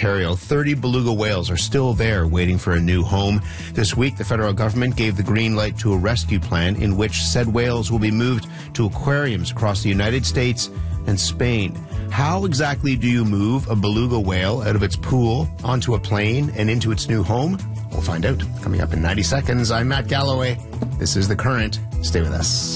Ontario. 30 beluga whales are still there waiting for a new home. This week, the federal government gave the green light to a rescue plan in which said whales will be moved to aquariums across the United States and Spain. How exactly do you move a beluga whale out of its pool onto a plane and into its new home? We'll find out. Coming up in 90 seconds, I'm Matt Galloway. This is The Current. Stay with us.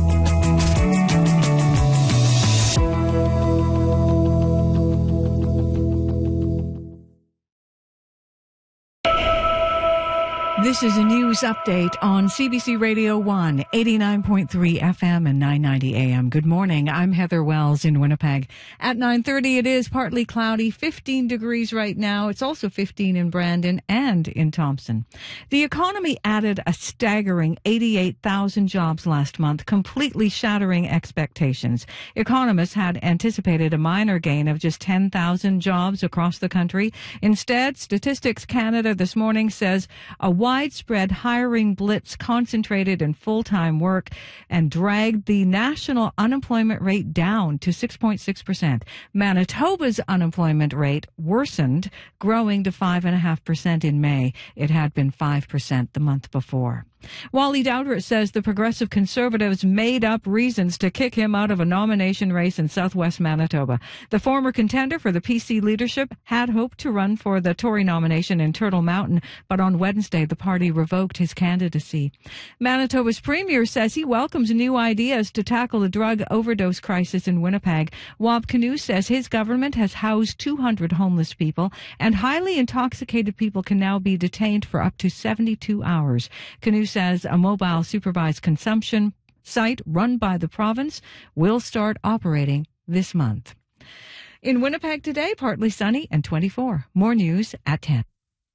This is a news update on CBC Radio 1, 89.3 FM and 990 AM. Good morning. I'm Heather Wells in Winnipeg. At 9:30, it is partly cloudy, 15 degrees right now. It's also 15 in Brandon and in Thompson. The economy added a staggering 88,000 jobs last month, completely shattering expectations. Economists had anticipated a minor gain of just 10,000 jobs across the country. Instead, Statistics Canada this morning says a widespread hiring blitz concentrated in full-time work and dragged the national unemployment rate down to 6.6%. Manitoba's unemployment rate worsened, growing to 5.5% in May. It had been 5% the month before. Wally Dowdert says the Progressive Conservatives made up reasons to kick him out of a nomination race in southwest Manitoba. The former contender for the PC leadership had hoped to run for the Tory nomination in Turtle Mountain, but on Wednesday the party revoked his candidacy. Manitoba's premier says he welcomes new ideas to tackle the drug overdose crisis in Winnipeg. Wab Kinew says his government has housed 200 homeless people, and highly intoxicated people can now be detained for up to 72 hours. Kinew says a mobile supervised consumption site run by the province will start operating this month. In Winnipeg today, partly sunny and 24. More news at 10.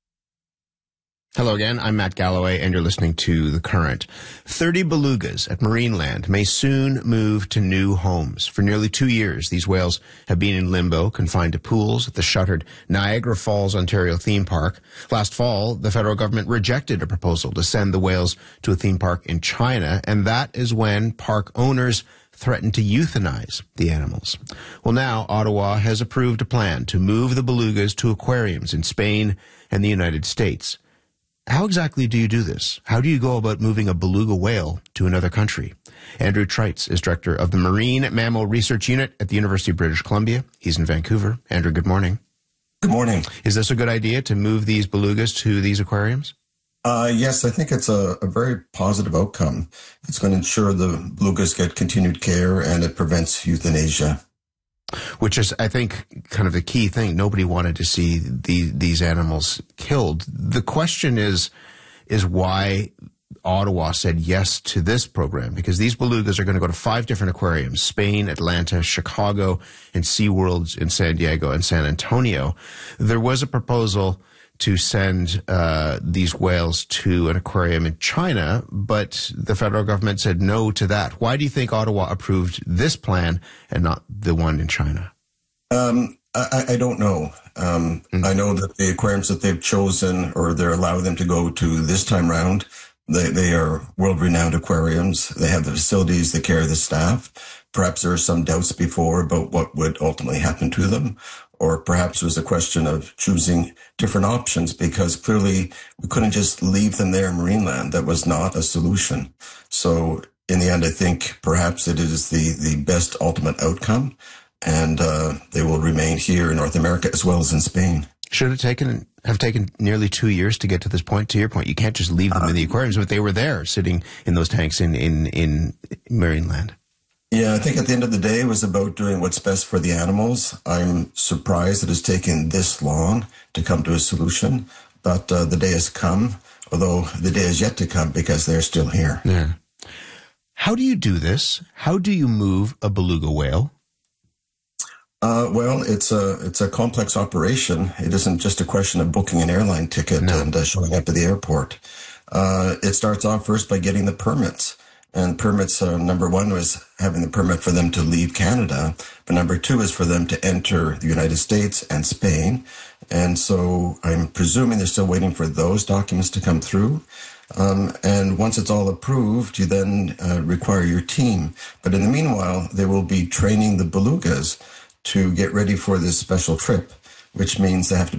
Hello again, I'm Matt Galloway, and you're listening to The Current. 30 belugas at Marineland may soon move to new homes. For nearly 2 years, these whales have been in limbo, confined to pools at the shuttered Niagara Falls, Ontario theme park. Last fall, the federal government rejected a proposal to send the whales to a theme park in China, and that is when park owners threatened to euthanize the animals. Well, now Ottawa has approved a plan to move the belugas to aquariums in Spain and the United States. How exactly do you do this? How do you go about moving a beluga whale to another country? Andrew Treitz is director of the Marine Mammal Research Unit at the University of British Columbia. He's in Vancouver. Andrew, good morning. Good morning. Is this a good idea to move these belugas to these aquariums? Yes, I think it's a very positive outcome. It's going to ensure the belugas get continued care and it prevents euthanasia. Which is, I think, kind of the key thing. Nobody wanted to see these animals killed. The question is why Ottawa said yes to this program, because these belugas are going to go to 5 different aquariums: Spain, Atlanta, Chicago, and SeaWorlds in San Diego and San Antonio. There was a proposal to send these whales to an aquarium in China, but the federal government said no to that. Why do you think Ottawa approved this plan and not the one in China? I don't know. I know that the aquariums that they've chosen, or they're allowing them to go to this time round, they are world-renowned aquariums. They have the facilities, the care, the staff. Perhaps there are some doubts before about what would ultimately happen to them. Or perhaps it was a question of choosing different options, because clearly we couldn't just leave them there in Marineland. That was not a solution. So in the end, I think perhaps it is the best ultimate outcome, and they will remain here in North America as well as in Spain. Should it have taken nearly 2 years to get to this point? To your point, you can't just leave them in the aquariums, but they were there sitting in those tanks in Marineland. Yeah, I think at the end of the day, it was about doing what's best for the animals. I'm surprised it has taken this long to come to a solution, but the day has come, although the day is yet to come because they're still here. Yeah. How do you do this? How do you move a beluga whale? Well, it's a complex operation. It isn't just a question of booking an airline ticket and showing up at the airport. It starts off first by getting the permits. And permits, number one was having the permit for them to leave Canada, but number two is for them to enter the United States and Spain. And so I'm presuming they're still waiting for those documents to come through. And once it's all approved, you then require your team. But in the meanwhile, they will be training the belugas to get ready for this special trip, which means they have to